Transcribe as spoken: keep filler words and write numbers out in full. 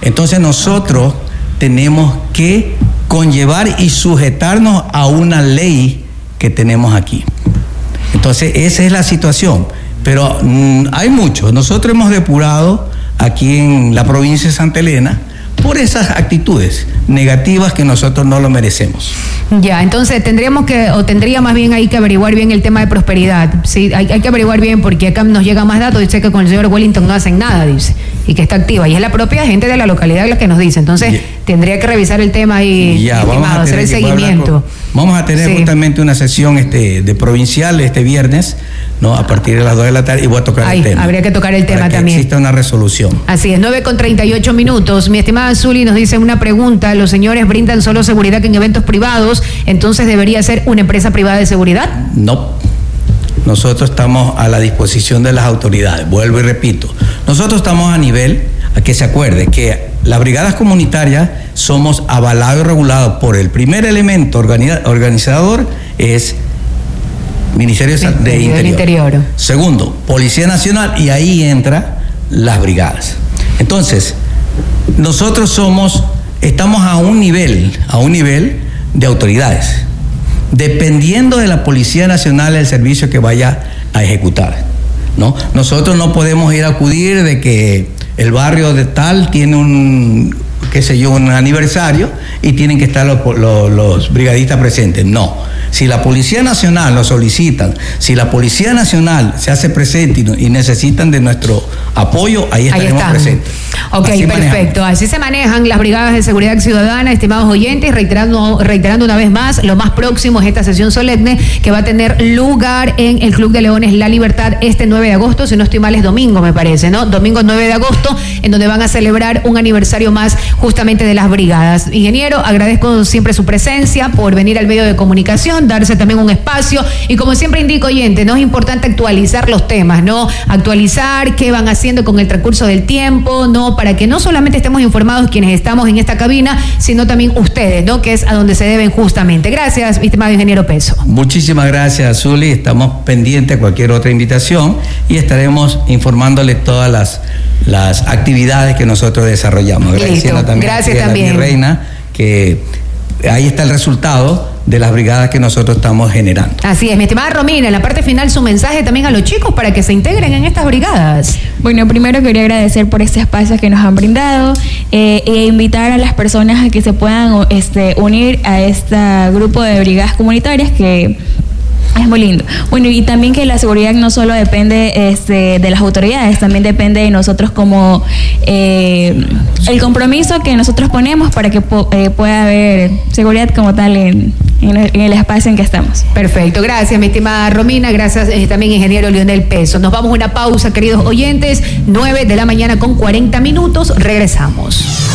Entonces nosotros tenemos que conllevar y sujetarnos a una ley que tenemos aquí. Entonces esa es la situación, pero mmm, hay muchos. Nosotros hemos depurado aquí en la provincia de Santa Elena por esas actitudes negativas que nosotros no lo merecemos. Ya, entonces tendríamos que, o tendría más bien ahí que averiguar bien el tema de prosperidad. Sí, hay, hay que averiguar bien porque acá nos llegan más datos. Dice que con el señor Wellington no hacen nada, dice, y que está activa. Y es la propia gente de la localidad la que nos dice. Entonces yeah. tendría que revisar el tema ahí, yeah, estimado, vamos a hacer el seguimiento. Con, vamos a tener sí. justamente una sesión este de provincial este viernes, ¿no? A partir de las dos de la tarde, y voy a tocar Ay, el tema. Habría que tocar el tema para que también. exista una resolución. Así es, nueve con treinta y ocho minutos. Mi estimada Zuli nos dice una pregunta: los señores brindan solo seguridad en eventos privados, entonces ¿debería ser una empresa privada de seguridad? No. Nosotros estamos a la disposición de las autoridades. Vuelvo y repito. Nosotros estamos a nivel, a que se acuerde que las brigadas comunitarias somos avalados y regulados por el primer elemento organiza- organizador es Ministerio de, de Interior. Interior. Segundo, Policía Nacional, y ahí entra las brigadas. Entonces, nosotros somos, estamos a un nivel, a un nivel de autoridades, dependiendo de la Policía Nacional el servicio que vaya a ejecutar, ¿no? Nosotros no podemos ir a acudir de que el barrio de tal tiene un, qué sé yo, un aniversario y tienen que estar los, los, los brigadistas presentes. No. Si la Policía Nacional lo solicitan, si la Policía Nacional se hace presente y, y necesitan de nuestro apoyo, ahí estaremos ahí presentes. Ok, así perfecto. Manejamos. Así se manejan las brigadas de seguridad ciudadana, estimados oyentes, reiterando, reiterando una vez más, lo más próximo es esta sesión solemne que va a tener lugar en el Club de Leones La Libertad este nueve de agosto, si no estoy mal es domingo, me parece, ¿no? Domingo nueve de agosto, en donde van a celebrar un aniversario más justamente de las brigadas. Ingeniero, agradezco siempre su presencia por venir al medio de comunicación, darse también un espacio, y como siempre indico, oyente, no es importante actualizar los temas, ¿no? Actualizar qué van haciendo con el transcurso del tiempo, ¿no? Para que no solamente estemos informados quienes estamos en esta cabina, sino también ustedes, ¿no? Que es a donde se deben justamente. Gracias, estimado ingeniero Peso. Muchísimas gracias, Zuli. Estamos pendientes de cualquier otra invitación y estaremos informándoles todas las, las actividades que nosotros desarrollamos. Agradeciendo también gracias a también. mi reina, que ahí está el resultado de las brigadas que nosotros estamos generando. Así es, mi estimada Romina, en la parte final su mensaje también a los chicos para que se integren en estas brigadas. Bueno, primero quería agradecer por este espacio que nos han brindado eh, e invitar a las personas a que se puedan este, unir a este grupo de brigadas comunitarias que es muy lindo. Bueno, y también que la seguridad no solo depende este, de las autoridades, también depende de nosotros como eh, el compromiso que nosotros ponemos para que po- eh, pueda haber seguridad como tal en, en, el, en el espacio en que estamos. Perfecto, gracias mi estimada Romina, gracias eh, también ingeniero Leonel Peso. Nos vamos a una pausa, queridos oyentes, nueve de la mañana con cuarenta minutos, regresamos.